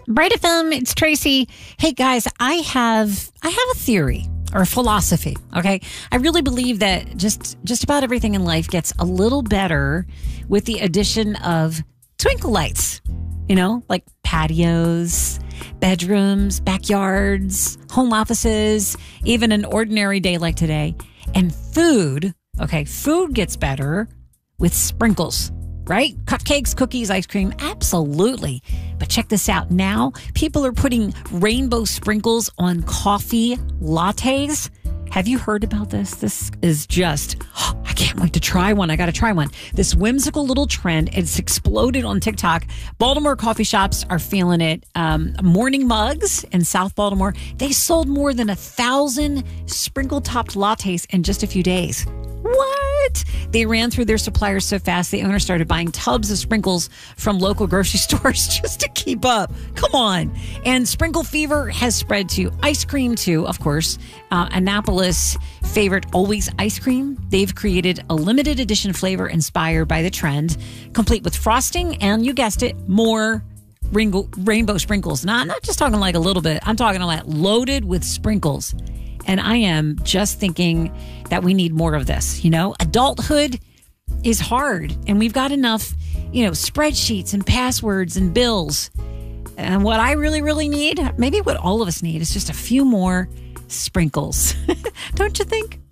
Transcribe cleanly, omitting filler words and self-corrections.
Bright FM, it's Tracy. Hey guys, I have a theory or a philosophy. Okay, I really believe that just about everything in life gets a little better with the addition of twinkle lights. You know, like patios, bedrooms, backyards, home offices, even an ordinary day like today. And food. Okay, food gets better with sprinkles. Right? Cupcakes, cookies, ice cream. Absolutely. But check this out. Now, people are putting rainbow sprinkles on coffee lattes. Have you heard about this? This is just, I can't wait to try one. I got to try one. This whimsical little trend, it's exploded on TikTok. Baltimore coffee shops are feeling it. Morning Mugs in South Baltimore, they sold more than 1,000 sprinkle-topped lattes in just a few days. What? They ran through their suppliers so fast, the owner started buying tubs of sprinkles from local grocery stores just to keep up. Come on. And sprinkle fever has spread to ice cream, too, of course. Annapolis favorite Always Ice Cream. They've created a limited edition flavor inspired by the trend, complete with frosting and, you guessed it, more rainbow sprinkles. I'm not just talking like a little bit. I'm talking like loaded with sprinkles. And I am just thinking that we need more of this. You know, adulthood is hard and we've got enough, spreadsheets and passwords and bills. And what I really, really need, maybe what all of us need, is just a few more sprinkles. Don't you think?